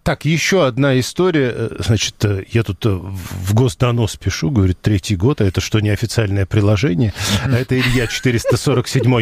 Так, еще одна история. Значит, я тут в госдонос пишу, говорит, 3-й год, а это что, неофициальное приложение? Это Илья 447.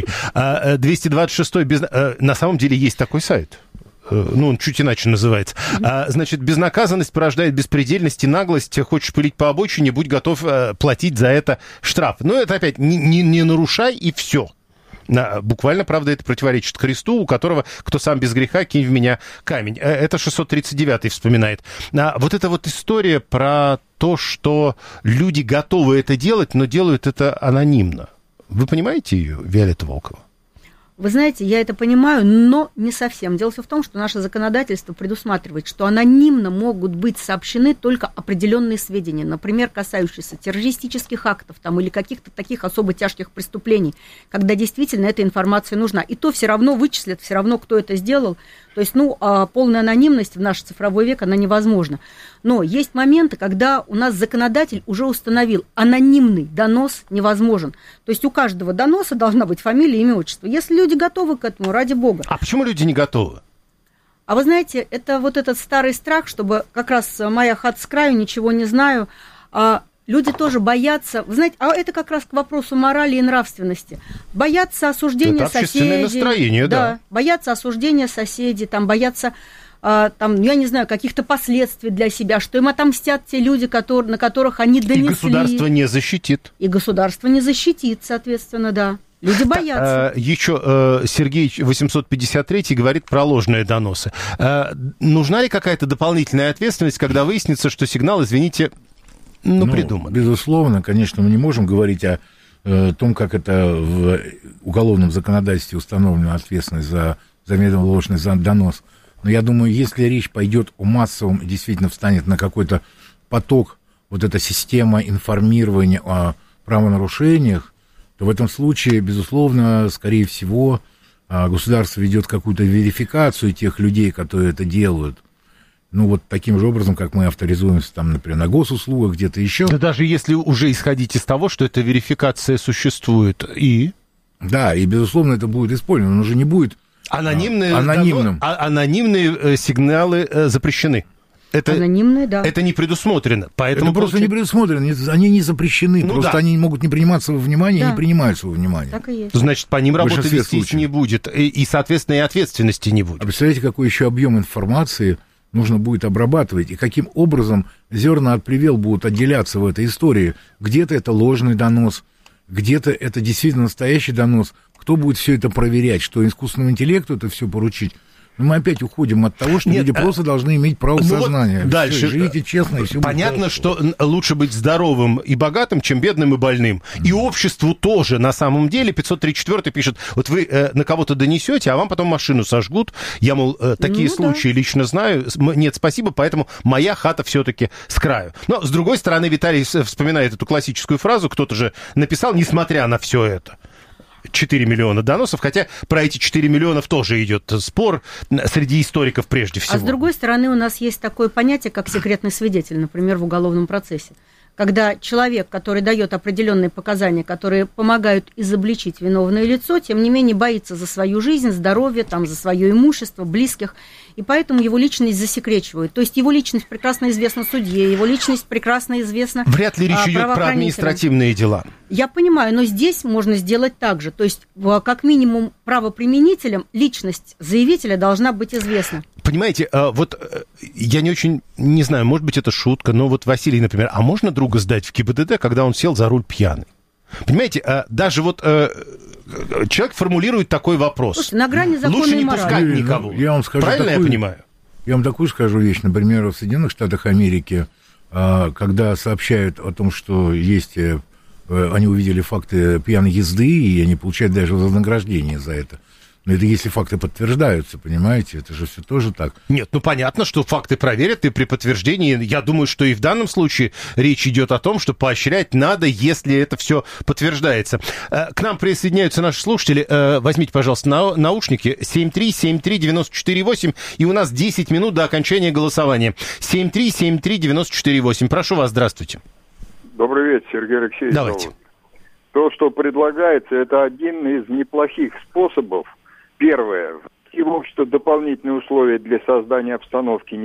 226-й, на самом деле есть такой сайт. Ну, он чуть иначе называется. Значит, безнаказанность порождает беспредельность и наглость. Хочешь пылить по обочине, будь готов платить за это штраф. Но это опять не нарушай, и все. Буквально, правда, это противоречит Христу, у которого, кто сам без греха, кинь в меня камень. Это 639-й вспоминает. Вот эта вот история про то, что люди готовы это делать, но делают это анонимно. Вы понимаете ее, Виолетта Волкова? Вы знаете, я это понимаю, но не совсем. Дело все в том, что наше законодательство предусматривает, что анонимно могут быть сообщены только определенные сведения, например, касающиеся террористических актов там, или каких-то таких особо тяжких преступлений, когда действительно эта информация нужна. И то все равно вычислят, все равно кто это сделал. То есть, полная анонимность в наш цифровой век, она невозможна. Но есть моменты, когда у нас законодатель уже установил, анонимный донос невозможен. То есть у каждого доноса должна быть фамилия, имя, отчество. Если люди готовы к этому, ради бога. А почему люди не готовы? А вы знаете, это вот этот старый страх, чтобы как раз моя хата с краю, ничего не знаю, люди тоже боятся, вы знаете, а это как раз к вопросу морали и нравственности. Боятся осуждения соседей. Это общественное настроение, да. Боятся осуждения соседей, там, боятся, я не знаю, каких-то последствий для себя, что им отомстят те люди, на которых они донесли. И государство не защитит. И государство не защитит, соответственно, да. Люди боятся. Еще Сергей 853 говорит про ложные доносы. Нужна ли какая-то дополнительная ответственность, когда выяснится, что сигнал, извините, придуман? Безусловно, конечно, мы не можем говорить о том, как это в уголовном законодательстве установлена ответственность за заведомо ложный донос. Но я думаю, если речь пойдет о массовом и действительно встанет на какой-то поток, вот эта система информирования о правонарушениях, то в этом случае, безусловно, скорее всего, государство ведет какую-то верификацию тех людей, которые это делают. Вот таким же образом, как мы авторизуемся, там, например, на госуслугах, где-то еще. Да даже если уже исходить из того, что эта верификация существует, и... Да, и, безусловно, это будет использовано, но уже не будет анонимным. Анонимные сигналы запрещены. Анонимные, да. Это не предусмотрено. Поэтому это просто не предусмотрено, они не запрещены, они могут не приниматься во внимание, и не принимаются во внимание. Так и есть. Значит, по ним работы вестись не будет, и, соответственно, и ответственности не будет. А представляете, какой еще объем информации нужно будет обрабатывать, и каким образом зерна от плевел будут отделяться в этой истории. Где-то это ложный донос, где-то это действительно настоящий донос. Кто будет все это проверять, что искусственному интеллекту это все поручить? Мы опять уходим от того, что люди просто должны иметь право сознания. Дальше. Все, живите честно, и все понятно, будет что лучше быть здоровым и богатым, чем бедным и больным. И обществу тоже, на самом деле. 534 пишет, вот вы на кого-то донесете, а вам потом машину сожгут. Я, мол, такие случаи лично знаю. Нет, спасибо, поэтому моя хата все-таки с краю. Но, с другой стороны, Виталий вспоминает эту классическую фразу, кто-то же написал, несмотря на все это. 4 миллиона доносов, хотя про эти 4 миллионов тоже идет спор среди историков прежде всего. А с другой стороны, у нас есть такое понятие, как секретный свидетель, например, в уголовном процессе. Когда человек, который дает определенные показания, которые помогают изобличить виновное лицо, тем не менее боится за свою жизнь, здоровье, за свое имущество, близких, и поэтому его личность засекречивают. То есть его личность прекрасно известна судье, его личность прекрасно известна Вряд ли речь идет про административные дела. Я понимаю, но здесь можно сделать так же. То есть, как минимум, правоприменителям личность заявителя должна быть известна. Понимаете, я не знаю, может быть, это шутка, но вот Василий, например, а можно друга сдать в ГИБДД, когда он сел за руль пьяный? Понимаете, даже человек формулирует такой вопрос. Слушайте, на грани закона лучше и не морали. пускать никого. Я вам скажу правильно я понимаю? Я вам такую скажу вещь. Например, в Соединенных Штатах Америки, когда сообщают о том, что они увидели факты пьяной езды, и они получают даже вознаграждение за это. Но это если факты подтверждаются, понимаете, это же все тоже так. Нет, понятно, что факты проверят, и при подтверждении, я думаю, что и в данном случае речь идет о том, что поощрять надо, если это все подтверждается. К нам присоединяются наши слушатели. Возьмите, пожалуйста, наушники 7373948, и у нас 10 минут до окончания голосования. 7373948. Прошу вас, здравствуйте. Добрый вечер, Сергей Алексеевич. Давайте. То, что предлагается, это один из неплохих способов. Первое. В обществе дополнительные условия для создания обстановки